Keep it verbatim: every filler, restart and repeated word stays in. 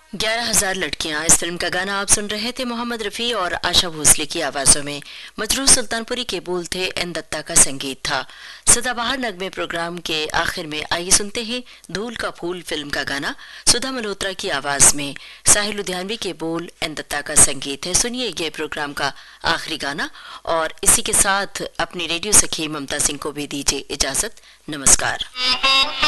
ग्यारह हजार लड़कियां, इस फिल्म का गाना आप सुन रहे थे मोहम्मद रफी और आशा भोसले की आवाजों में। मजरूह सुल्तानपुरी के बोल थे, एन दत्ता का संगीत था। सदाबहार नगमे प्रोग्राम के आखिर में आइए सुनते हैं धूल का फूल फिल्म का गाना सुधा मल्होत्रा की आवाज में। साहिल लुधियानवी के बोल, एन दत्ता का संगीत है। सुनिए ये प्रोग्राम का आखिरी गाना और इसी के साथ अपनी रेडियो सखी ममता सिंह को भी दीजिए इजाजत। नमस्कार।